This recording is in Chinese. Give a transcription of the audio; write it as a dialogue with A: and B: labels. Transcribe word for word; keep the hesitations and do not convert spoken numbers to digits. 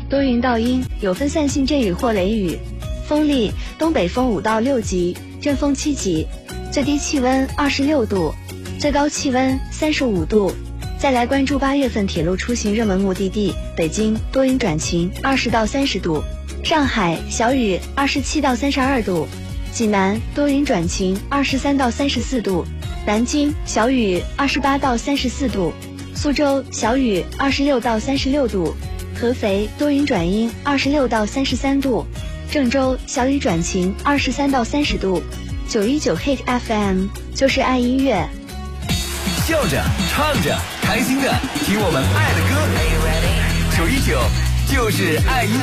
A: 多云到阴，有分散性阵雨或雷雨，风力东北风五到六级，阵风七级，最低气温二十六度，最高气温三十五度。再来关注八月份铁路出行热门目的地：北京多云转晴，二十到三十度；上海小雨，二十七到三十二度；济南多云转晴，二十三到三十四度；南京小雨，二十八到三十四度；苏州小雨，二十六到三十六度；合肥多云转阴，二十六到三十三度；郑州小雨转晴，二十三到三十度。九一九 Hit F M 就是爱音乐，
B: 笑着唱着开心的听我们爱的歌。九一九就是爱音乐。